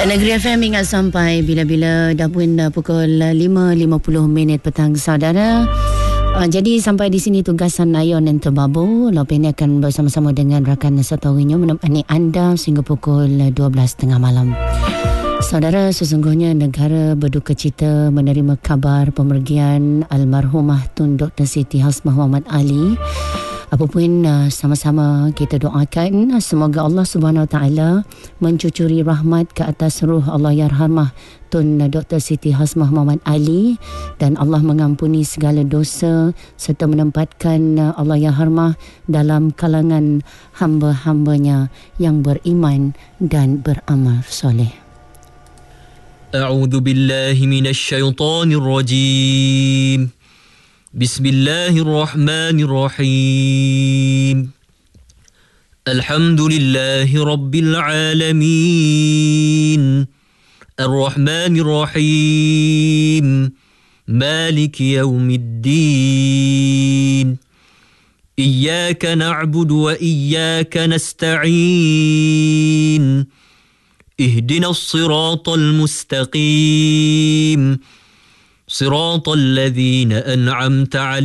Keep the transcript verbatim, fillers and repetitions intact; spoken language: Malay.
Negeri F M ingat sampai bila-bila dah pun dah pukul lima lima puluh minit petang saudara. Uh, jadi sampai di sini tugasan Ayon dan Terbabu. Lepas ini akan bersama-sama dengan rakan setawinya menemani anda sehingga pukul dua belas tiga puluh malam. Saudara, sesungguhnya negara berduka cita menerima kabar pemergian almarhumah Tun Doktor Siti Hasmah Muhammad Ali. Apapun uh, sama-sama kita doakan semoga Allah Subhanahu Wa Taala mencucuri rahmat ke atas ruh Allahyarhamah Tun Doktor Siti Hasmah Muhammad Ali dan Allah mengampuni segala dosa serta menempatkan uh, Allahyarhamah dalam kalangan hamba-hambanya yang beriman dan beramal soleh. A'udzu billahi minasy syaithanir rajim. Bismillahirrahmanirrahim. Alhamdulillahi rabbil alamin. Ar-Rahmanir-Rahim. Maliki yaumiddin. Iyyaka na'budu wa iyyaka nasta'in. Ihdinas siratal mustaqim. صراط الذين أنعمت عليهم